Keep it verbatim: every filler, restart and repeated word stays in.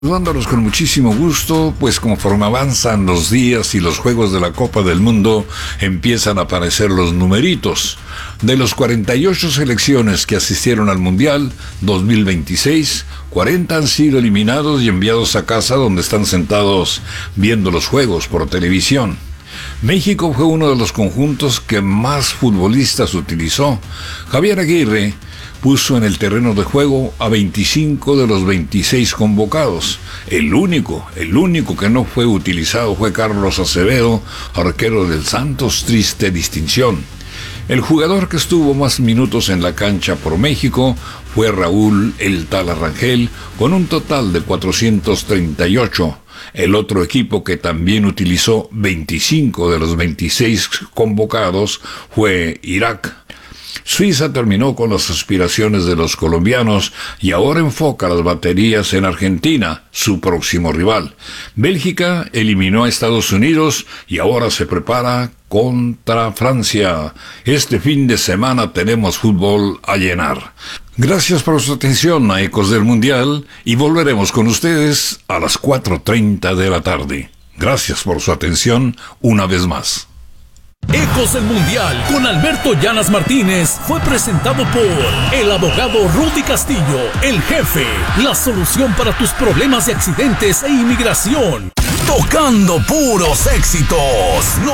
Saludándolos con muchísimo gusto, pues conforme avanzan los días y los juegos de la Copa del Mundo, empiezan a aparecer los numeritos. De los cuarenta y ocho selecciones que asistieron al Mundial dos mil veintiséis, cuarenta han sido eliminados y enviados a casa, donde están sentados viendo los juegos por televisión. México fue uno de los conjuntos que más futbolistas utilizó. Javier Aguirre puso en el terreno de juego a veinticinco de los veintiséis convocados. El único, el único que no fue utilizado fue Carlos Acevedo, arquero del Santos, triste distinción. El jugador que estuvo más minutos en la cancha por México fue Raúl El Tala Rangel, con un total de cuatrocientos treinta y ocho. El otro equipo que también utilizó veinticinco de los veintiséis convocados fue Irak. Suiza terminó con las aspiraciones de los colombianos y ahora enfoca las baterías en Argentina, su próximo rival. Bélgica eliminó a Estados Unidos y ahora se prepara contra Francia. Este fin de semana tenemos fútbol a llenar. Gracias por su atención a Ecos del Mundial y volveremos con ustedes a las cuatro treinta de la tarde. Gracias por su atención una vez más. Ecos del Mundial con Alberto Llanas Martínez fue presentado por el abogado Rudy Castillo, el jefe, la solución para tus problemas de accidentes e inmigración. Tocando puros éxitos. No